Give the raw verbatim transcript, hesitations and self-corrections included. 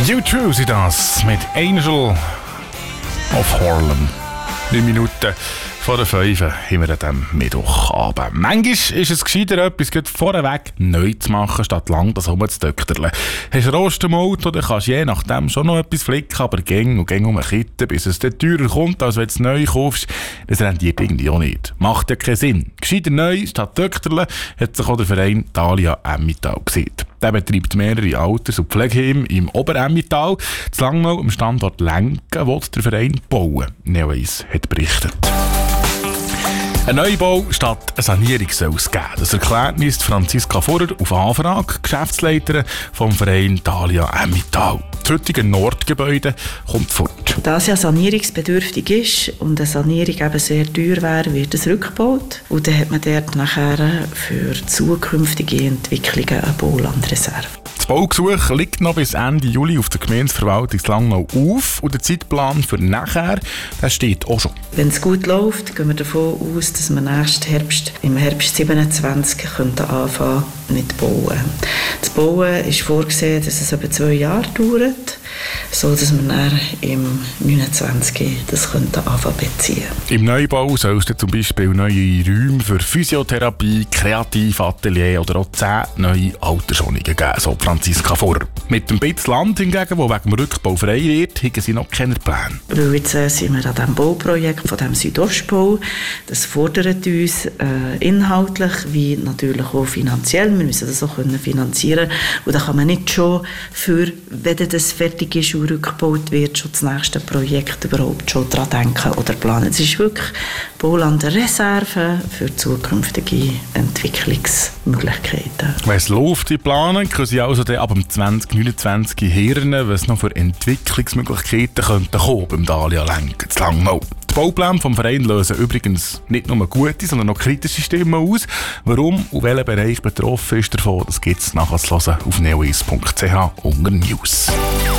U zwei sind das mit Angel of Harlem. neun Minuten vor der fünf haben wir an diesem Mittwochabend. Manchmal ist es gescheiter, etwas vorweg neu zu machen, statt lang das rumzudökterle. Hast du Rostenmalt oder kannst je nachdem schon noch etwas flicken, aber gäng und gäng um eine Kette, bis es dann teurer kommt, als wenn du es neu kaufst. Das rentiert irgendwie auch nicht. Macht ja keinen Sinn. Gescheiter neu statt dökterle hat sich auch der Verein Thalia Emmental gesehen. Der betreibt mehrere Alters- und Pflegeheime im Ober-Emmental. Zu Langnau am Standort Lenken will der Verein bauen. Neo eins hat berichtet. Ein Neubau statt eine Sanierung soll es geben. Das erklärt uns Franziska Furrer auf Anfrage, Geschäftsleiterin vom Verein Thalia Emmental. Das heutige Nordgebäude kommt fort. Da es ja sanierungsbedürftig ist und eine Sanierung eben sehr teuer wäre, wird es rückgebaut. Und dann hat man dort nachher für zukünftige Entwicklungen eine Baulandreserve. Das Baugesuch liegt noch bis Ende Juli auf der Gemeindeverwaltung Langnau auf und der Zeitplan für nachher, der steht auch schon. Wenn es gut läuft, gehen wir davon aus, dass wir nächsten Herbst, im Herbst siebenundzwanzig, könnten anfangen mit Bauen. Das Bauen ist vorgesehen, dass es etwa zwei Jahre dauert, so dass wir dann im neunundzwanzig das könnten anfangen beziehen. Im Neubau soll es zum Beispiel neue Räume für Physiotherapie, Kreativatelier oder auch zehn neue Alterswohnungen geben, so Franziska Furrer. Mit dem bisschen Land hingegen, das wegen dem Rückbau frei wird, haben sie noch keine Pläne. Weil jetzt äh, sind wir an diesem Bauprojekt von dem Südostbau. Das fordert uns äh, inhaltlich wie natürlich auch finanziell. Wir müssen das auch können finanzieren. Und da kann man nicht schon für, wenn das fertig ist und rückgebaut wird, schon das nächste Projekt überhaupt schon daran denken oder planen. Es ist wirklich Baulandreserve für zukünftige Entwicklungsmöglichkeiten. Wenn es läuft, die Planen, können sie also ab dem zwanzig neunundzwanzig hirnen, was noch für Entwicklungsmöglichkeiten könnten kommen beim Thalia Lenken zu Langnau. Die Baupläne vom Verein lösen übrigens nicht nur gute, sondern auch kritische Stimmen aus. Warum und welcher Bereich betroffen ist davon, das gibt es nachher zu hören auf neo eins punkt c h unter News.